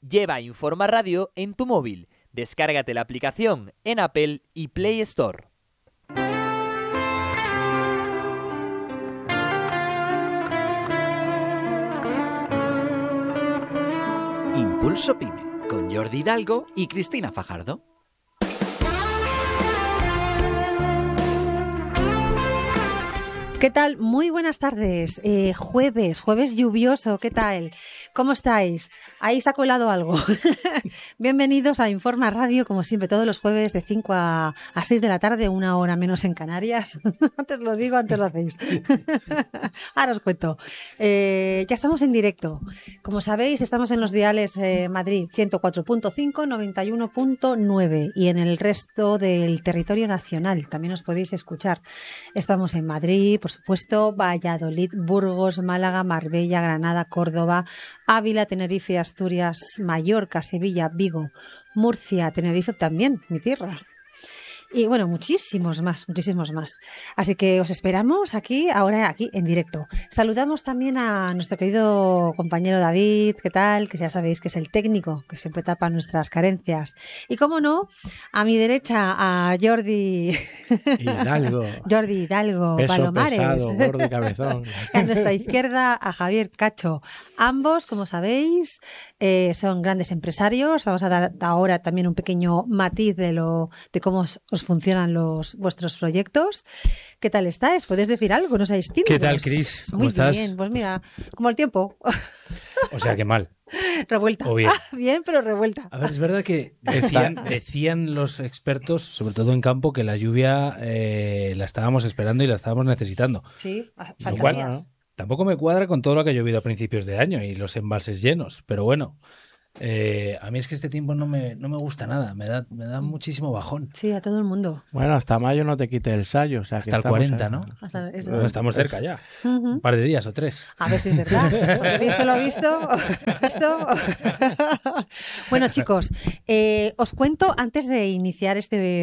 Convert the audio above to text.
Lleva Informa Radio en tu móvil. Descárgate la aplicación en Apple y Play Store. Impulso Pyme, con Jordi Hidalgo y Cristina Fajardo. ¿Qué tal? Muy buenas tardes. Jueves lluvioso, ¿qué tal? ¿Cómo estáis? ¿Ahí se ha colado algo? Bienvenidos a Informa Radio, como siempre, todos los jueves de 5 a 6 de la tarde, 1 hora menos en Canarias. Antes lo digo, antes lo hacéis. Ahora os cuento. Ya estamos en directo. Como sabéis, estamos en los diales Madrid 104.5, 91.9 y en el resto del territorio nacional. También os podéis escuchar. Estamos en Madrid, por supuesto, Valladolid, Burgos, Málaga, Marbella, Granada, Córdoba, Ávila, Tenerife, Asturias, Mallorca, Sevilla, Vigo, Murcia, Tenerife también, mi tierra. Y bueno, muchísimos más. Así que os esperamos aquí en directo. Saludamos también a nuestro querido compañero David, ¿qué tal? Que ya sabéis que es el técnico, que siempre tapa nuestras carencias. Y cómo no, a mi derecha a Jordi Hidalgo, Peso Palomares. pesado, gordo y cabezón. A nuestra izquierda a Javier Cacho. Ambos, como sabéis, son grandes empresarios. Vamos a dar ahora también un pequeño matiz de cómo os funcionan vuestros proyectos. ¿Qué tal estáis? ¿Podéis decir algo? No seáis tímidos. ¿Qué tal, Cris? ¿Cómo estás? Muy bien. Pues mira, como el tiempo. O sea, que mal. Revuelta. O bien. Bien, pero revuelta. A ver, es verdad que decían los expertos, sobre todo en campo, que la lluvia la estábamos esperando y la estábamos necesitando. Sí, Lo cual tampoco me cuadra con todo lo que ha llovido a principios de año y los embalses llenos, pero bueno. A mí es que este tiempo no me gusta nada, me da muchísimo bajón. Sí, a todo el mundo. Bueno, hasta mayo no te quite el sayo. O sea, hasta el 40, ¿no? Eso. Estamos cerca ya. Un par de días o 3. A ver si es verdad. Porque lo visto. Bueno, chicos, os cuento antes de iniciar este